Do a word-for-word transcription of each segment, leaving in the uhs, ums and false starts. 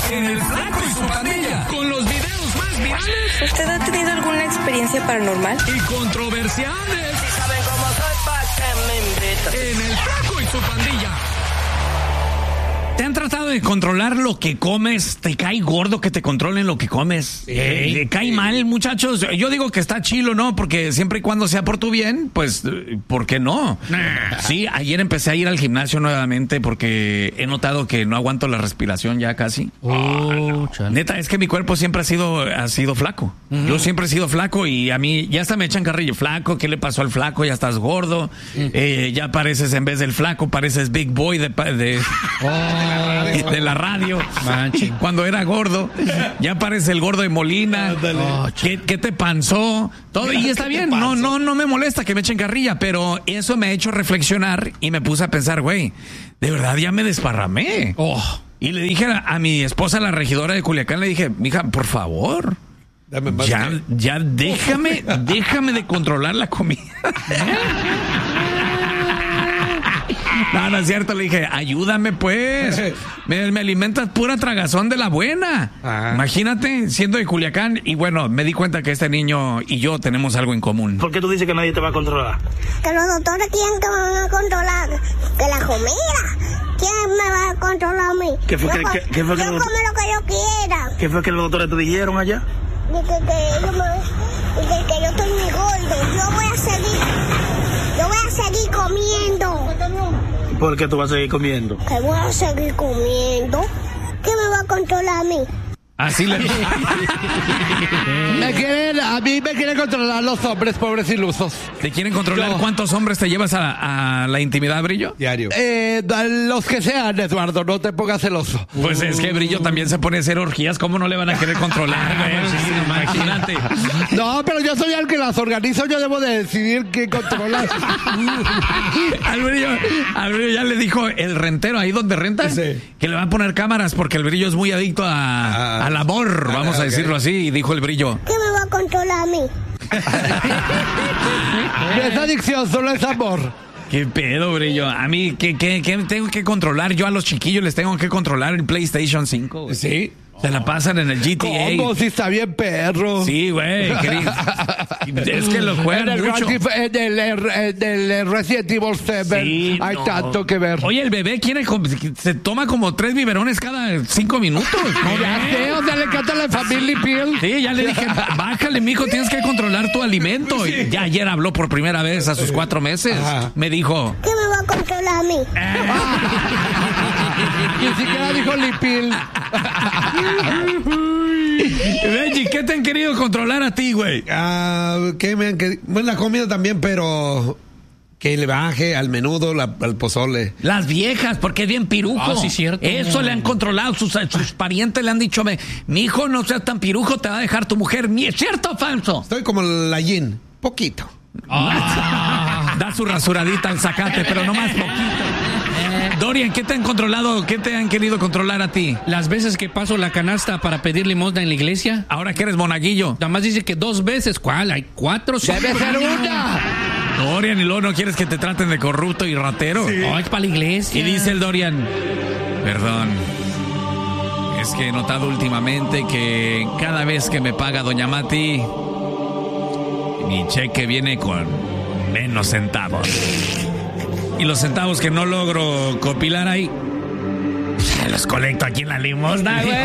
en El Flaco y su Pandilla, con los videos más virales. ¿Usted ha tenido alguna experiencia paranormal? Y controversiales. Si saben cómo soy, ¿pa' qué me invitan? En El Flaco y su Pandilla. ¿Te han tratado de controlar lo que comes? ¿Te cae gordo que te controlen lo que comes? Sí, ¿Te cae sí. mal, muchachos? Yo digo que está chilo, ¿no? Porque siempre y cuando sea por tu bien, pues, ¿por qué no? Nah. Sí, ayer empecé a ir al gimnasio nuevamente porque he notado que no aguanto la respiración ya casi. Oh, chale. Neta, es que mi cuerpo siempre ha sido, ha sido flaco. Uh-huh. Yo siempre he sido flaco y a mí ya hasta me echan carrillo. Flaco, ¿qué le pasó al flaco? Ya estás gordo. Uh-huh. Eh, ya pareces, en vez del flaco, pareces Big Boy de... de oh. de la radio. Manchi. Cuando era gordo, ya parece el gordo de Molina. Oh, ¿Qué, ¿Qué te panzó? Todo, y está bien, no, no, no me molesta que me echen carrilla, pero eso me ha hecho reflexionar y me puse a pensar, güey, de verdad ya me desparramé. Oh. Y le dije a, a mi esposa, la regidora de Culiacán, le dije, mija, por favor, Dame más ya, que... ya déjame, déjame de controlar la comida. No, no es cierto, le dije, ayúdame pues, me, me alimentas pura tragazón de la buena. Ajá. Imagínate, siendo de Culiacán, y bueno, me di cuenta que este niño y yo tenemos algo en común. ¿Por qué tú dices que nadie te va a controlar? Que los doctores quieren que me van a controlar, que la comida. ¿Quién me va a controlar a mí? ¿Qué fue yo que, co- qué, qué fue yo que como los... lo que yo quiera. ¿Qué fue que los doctores te dijeron allá? De que, que, ellos me, de que yo estoy muy gordo. Yo voy a seguir, yo voy a seguir comiendo. ¿Por qué tú vas a seguir comiendo? Que voy a seguir comiendo. ¿Qué me va a controlar a mí? Así le me quieren, a mí me quieren controlar los hombres, pobres ilusos. ¿Te quieren controlar? Yo. ¿Cuántos hombres te llevas a, a la intimidad, Brillo? Diario. Eh, los que sean, Eduardo, no te pongas celoso. Pues uh. es que Brillo también se pone a hacer orgías. ¿Cómo no le van a querer controlar, güey? Sí, imagínate. No, pero yo soy el que las organizo. Yo debo de decidir qué controlar. al, brillo, al Brillo ya le dijo el rentero ahí donde renta sí. que le va a poner cámaras porque el Brillo es muy adicto a... a al amor, ah, vamos a okay. decirlo así, y dijo el Brillo. ¿Qué me va a controlar a mí? No es adicción, solo es amor. ¿Qué pedo, Brillo? A mí, ¿qué, qué, qué tengo que controlar? Yo a los chiquillos les tengo que controlar el PlayStation cinco. Güey. Sí. Se la pasan en el G T A. ¿Cómo? Si está bien perro. Sí, güey. Es que lo juegan en el mucho. En el, en el Resident Evil siete sí, hay no. tanto que ver. Oye, el bebé quiere se toma como tres biberones cada cinco minutos. ¿No? Ya sé, o sea, le encanta la Family Pill. Sí, ya le dije, bájale, mijo, tienes que controlar tu alimento. Sí. Ya ayer habló por primera vez a sus cuatro meses. Ajá. Me dijo... ¿Qué me va a controlar a mí? Ni siquiera dijo Lipil. Benji, ¿qué te han querido controlar a ti, güey? Uh, ¿Qué me han querido? Bueno, la comida también, pero que le baje al menudo, la, al pozole. Las viejas, porque es bien pirujo. Ah, sí, cierto. Eso le han controlado. Sus, sus parientes le han dicho, mi hijo no seas tan pirujo, te va a dejar tu mujer. ¿Es cierto o falso? Estoy como la Yin, poquito. Ah, da su rasuradita al zacate, pero no más poquito. Dorian, ¿qué te han controlado? ¿Qué te han querido controlar a ti? Las veces que paso la canasta para pedir limosna en la iglesia. Ahora que eres monaguillo. Nada más dice que dos veces. ¿Cuál? Hay cuatro. Debe ser una. Dorian, y luego no quieres que te traten de corrupto y ratero. Sí. Oh, es para la iglesia. Y dice el Dorian, perdón, es que he notado últimamente que cada vez que me paga Doña Mati, mi cheque viene con menos centavos. Y los centavos que no logro copilar ahí, los colecto aquí en la limosna, güey.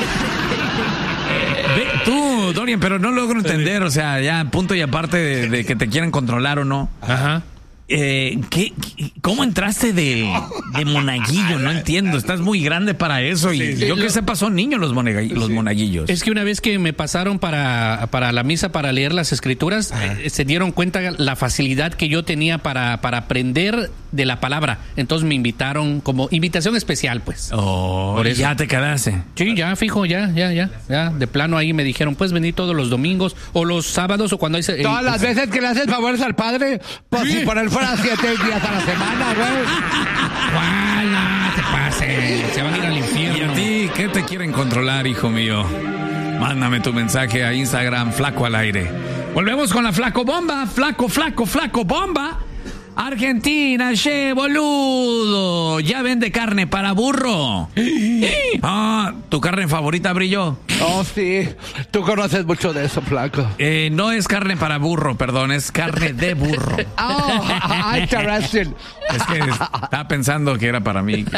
Ve, tú, Dorian, pero no logro entender, o sea, ya punto y aparte de, de que te quieran controlar o no. Ajá. Eh, ¿qué, qué, ¿Cómo entraste de, de monaguillo? No entiendo, estás muy grande para eso. Y sí, sí, yo lo... que sepa, son niños los, monaguillos, los monaguillos. Es que una vez que me pasaron para, para la misa para leer las escrituras, eh, se dieron cuenta la facilidad que yo tenía para, para aprender de la palabra. Entonces me invitaron como invitación especial, pues. Oh, por eso. ¿Ya te quedaste? Sí, ya, fijo, ya, ya, ya. ya. De plano ahí me dijeron, pues venir todos los domingos o los sábados o cuando hay... Eh, Todas las pues, veces que le haces favores al padre, pues sí. Si por él fuera siete días a la semana, güey. ¿Cuál? No te pases. Se van a ir al infierno. ¿Y a ti qué te quieren controlar, hijo mío? Mándame tu mensaje a Instagram, Flaco al Aire. Volvemos con la Flaco Bomba. Flaco, flaco, flaco bomba. Argentina, che, boludo. ya vende carne para burro. Ah, ¿tu carne favorita, Brillo? Oh, sí. Tú conoces mucho de eso, flaco. Eh, no es carne para burro, perdón, es carne de burro. Oh, ay, interesting. Es que estaba pensando que era para mí.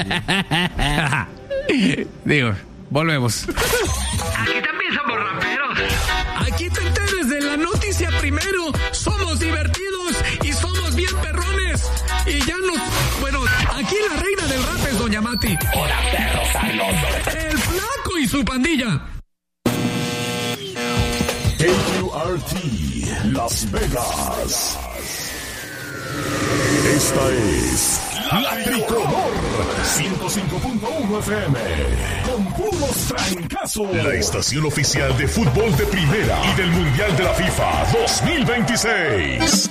Digo, volvemos. Aquí también somos raperos. Aquí te enteres de la noticia primero. Somos divertidos y somos bien perrones. Y ya nos... Bueno, aquí la reina del rap es Doña Mati. Hola, perros sabrosos. El Flaco y su pandilla. K U R T Las Vegas. Esta es La Tricolor ciento cinco punto uno F M con puros trancazos. La estación oficial de fútbol de primera y del Mundial de la FIFA dos mil veintiséis.